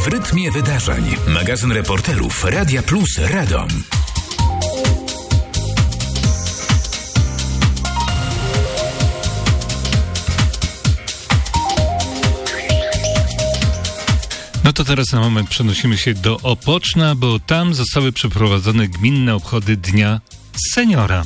W rytmie wydarzeń. Magazyn reporterów Radia Plus Radom. No to teraz na moment przenosimy się do Opoczna, bo tam zostały przeprowadzone gminne obchody Dnia Seniora.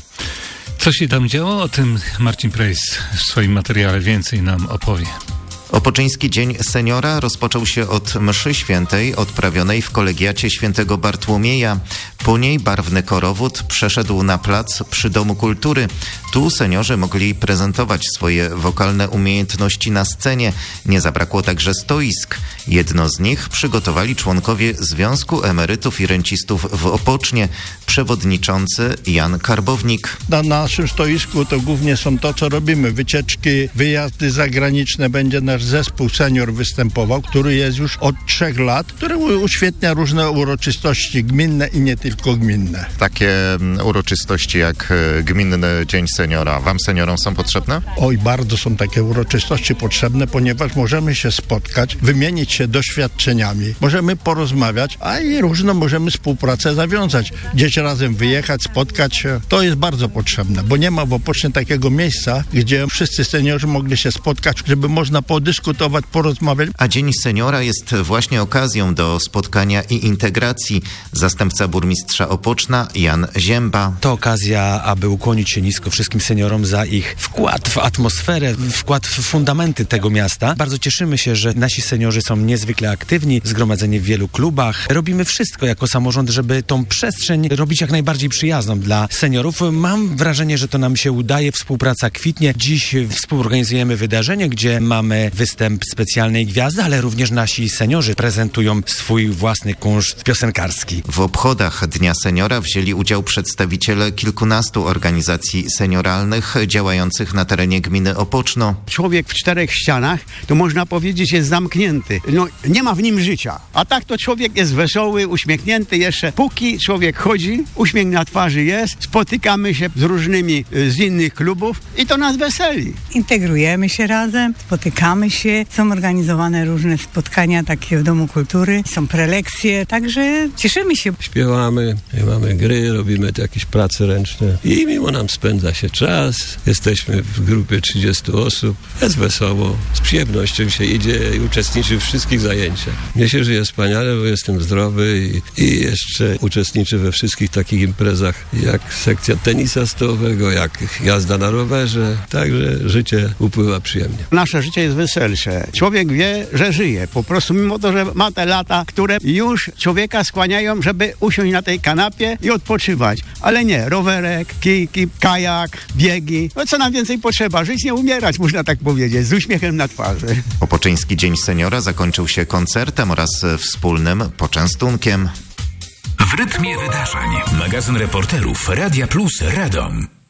Co się tam działo? O tym Marcin Prejs w swoim materiale więcej nam opowie. Opoczyński Dzień Seniora rozpoczął się od mszy świętej odprawionej w kolegiacie świętego Bartłomieja. Po niej barwny korowód przeszedł na plac przy Domu Kultury. Tu seniorzy mogli prezentować swoje wokalne umiejętności na scenie. Nie zabrakło także stoisk. Jedno z nich przygotowali członkowie Związku Emerytów i Rencistów w Opocznie, przewodniczący Jan Karbownik. Na naszym stoisku to głównie są to, co robimy. Wycieczki, wyjazdy zagraniczne. Będzie nasz zespół senior występował, który jest już od 3 lat, który uświetnia różne uroczystości gminne i nie tylko gminne. Takie uroczystości jak Gminny Dzień Seniora, wam seniorom są potrzebne? Oj, bardzo są takie uroczystości potrzebne, ponieważ możemy się spotkać, wymienić się doświadczeniami, możemy porozmawiać, a i różną możemy współpracę zawiązać. Gdzieś razem wyjechać, spotkać się. To jest bardzo potrzebne, bo nie ma w Opocznie takiego miejsca, gdzie wszyscy seniorzy mogli się spotkać, żeby można podyskutować, porozmawiać. A Dzień Seniora jest właśnie okazją do spotkania i integracji. Zastępca burmistrza Opoczna Jan Zięba. To okazja, aby ukłonić się nisko wszystkim seniorom za ich wkład w atmosferę, wkład w fundamenty tego miasta. Bardzo cieszymy się, że nasi seniorzy są niezwykle aktywni, zgromadzeni w wielu klubach. Robimy wszystko jako samorząd, żeby tą przestrzeń robić jak najbardziej przyjazną dla seniorów. Mam wrażenie, że to nam się udaje, współpraca kwitnie. Dziś współorganizujemy wydarzenie, gdzie mamy występ specjalnej gwiazdy, ale również nasi seniorzy prezentują swój własny kunszt piosenkarski. W obchodach Dnia Seniora wzięli udział przedstawiciele kilkunastu organizacji senioralnych działających na terenie gminy Opoczno. Człowiek w 4 ścianach, to można powiedzieć, jest zamknięty. No, nie ma w nim życia. A tak to człowiek jest wesoły, uśmiechnięty jeszcze. Póki człowiek chodzi, uśmiech na twarzy jest, spotykamy się z różnymi z innych klubów i to nas weseli. Integrujemy się razem, spotykamy się, są organizowane różne spotkania takie w Domu Kultury, są prelekcje, także cieszymy się. Śpiewamy, mamy gry, robimy jakieś prace ręczne i miło nam spędza się czas. Jesteśmy w grupie 30 osób, jest wesoło, z przyjemnością się idzie i uczestniczy w wszystkich zajęciach. Mnie się żyje wspaniale, bo jestem zdrowy i jeszcze uczestniczę we wszystkich takich imprezach jak sekcja tenisa stołowego, jak jazda na rowerze, także życie upływa przyjemnie. Nasze życie jest weselsze. Człowiek wie, że żyje. Po prostu mimo to, że ma te lata, które już człowieka skłaniają, żeby usiąść na tej kanapie i odpoczywać. Ale nie, rowerek, kijki, kajak, biegi. No co nam więcej potrzeba? Żyć, nie umierać, można tak powiedzieć, z uśmiechem na twarzy. Opoczyński Dzień Seniora zakończył się koncertem oraz wspólnym poczęstunkiem. W rytmie wydarzeń. Magazyn reporterów Radia Plus Radom.